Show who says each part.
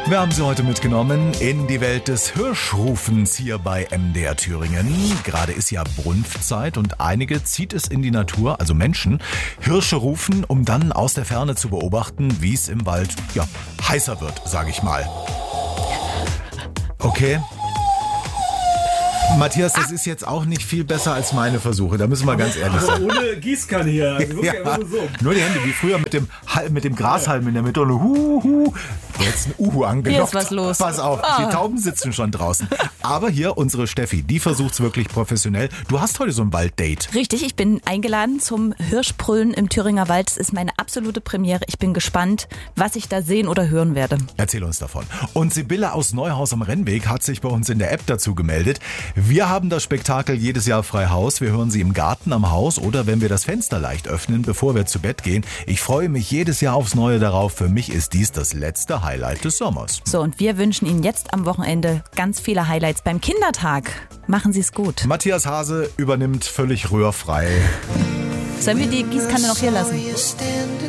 Speaker 1: Wir haben Sie heute mitgenommen in die Welt des Hirschrufens hier bei MDR Thüringen. Gerade ist ja Brunftzeit und einige zieht es in die Natur, also Menschen, Hirsche rufen, um dann aus der Ferne zu beobachten, wie es im Wald heißer wird, sage ich mal. Okay. Matthias, das ist jetzt auch nicht viel besser als meine Versuche, da müssen wir ganz ehrlich sein.
Speaker 2: Ohne Gießkanne hier, also wirklich einfach nur so.
Speaker 1: Nur die Hände, wie früher mit dem Grashalm in der Mitte und jetzt ein angelockt.
Speaker 3: Hier ist was los.
Speaker 1: Pass auf, die Tauben sitzen schon draußen. Aber hier unsere Steffi, die versucht's wirklich professionell. Du hast heute so ein Walddate.
Speaker 3: Richtig, ich bin eingeladen zum Hirschbrüllen im Thüringer Wald. Das ist meine absolute Premiere. Ich bin gespannt, was ich da sehen oder hören werde.
Speaker 1: Erzähl uns davon. Und Sibylle aus Neuhaus am Rennweg hat sich bei uns in der App dazu gemeldet. Wir haben das Spektakel jedes Jahr frei Haus. Wir hören sie im Garten am Haus oder wenn wir das Fenster leicht öffnen, bevor wir zu Bett gehen. Ich freue mich jedes Jahr aufs Neue darauf. Für mich ist dies das letzte Highlight des Sommers.
Speaker 3: So, und wir wünschen Ihnen jetzt am Wochenende ganz viele Highlights beim Kindertag. Machen Sie es gut.
Speaker 1: Matthias Hase übernimmt völlig rührfrei.
Speaker 3: Sollen wir die Gießkanne noch hier lassen?